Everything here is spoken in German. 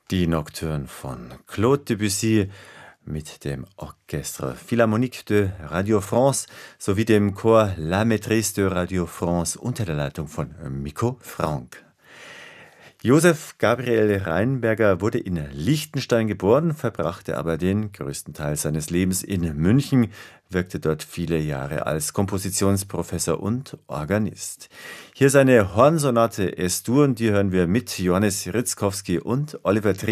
Die Nocturne von Claude Debussy mit dem Orchestre Philharmonique de Radio France sowie dem Chor La Maîtrise de Radio France unter der Leitung von Miko Frank. Josef Gabriel Rheinberger wurde in Liechtenstein geboren, verbrachte aber den größten Teil seines Lebens in München, wirkte dort viele Jahre als Kompositionsprofessor und Organist. Hier seine Hornsonate Es-Dur, und die hören wir mit Johannes Ritzkowski und Oliver